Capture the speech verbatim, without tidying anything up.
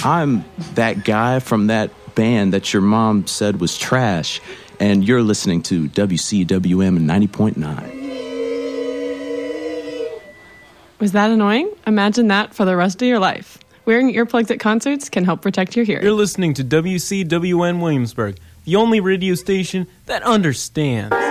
I'm that guy from that band that your mom said was trash, and you're listening to W C W M ninety point nine. Was that annoying? Imagine that for the rest of your life. Wearing earplugs at concerts can help protect your hearing. You're listening to W C W N Williamsburg, the only radio station that understands.